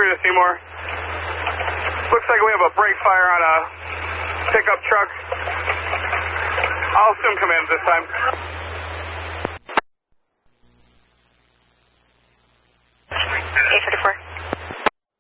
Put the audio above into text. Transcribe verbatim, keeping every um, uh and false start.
three to Seymour. Looks like we have a brake fire on a pickup truck. I'll assume command this time.